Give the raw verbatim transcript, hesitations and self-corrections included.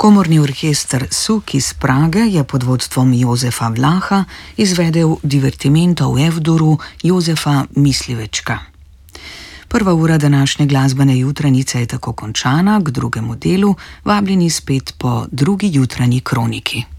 Komorni orkester Suk iz Prage je pod vodstvom Jozefa Vlaha izvedel divertimento v F-duru Jozefa Mislivečka. Prva ura današnje glasbene jutranice je tako končana, k drugemu delu vabljeni spet po drugi jutranji kroniki.